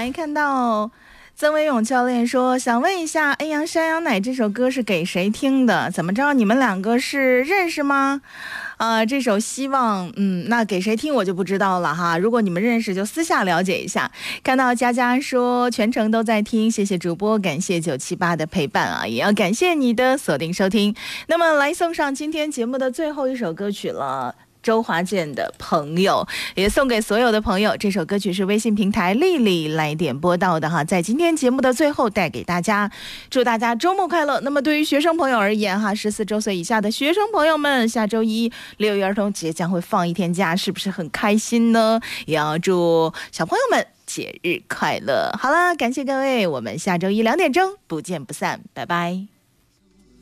来看到曾伟勇教练说，想问一下，安阳山羊奶这首歌是给谁听的？怎么着，你们两个是认识吗？这首希望，那给谁听我就不知道了哈。如果你们认识，就私下了解一下。看到佳佳说全程都在听，谢谢主播，感谢978的陪伴啊，也要感谢你的锁定收听。那么来送上今天节目的最后一首歌曲了。周华健的朋友，也送给所有的朋友。这首歌曲是微信平台丽丽来点播到的哈，在今天节目的最后带给大家，祝大家周末快乐。那么对于学生朋友而言哈，14周岁以下的学生朋友们，下周一6一儿童节将会放一天假，是不是很开心呢？也要祝小朋友们节日快乐。好了，感谢各位，我们下周一2点钟不见不散，拜拜。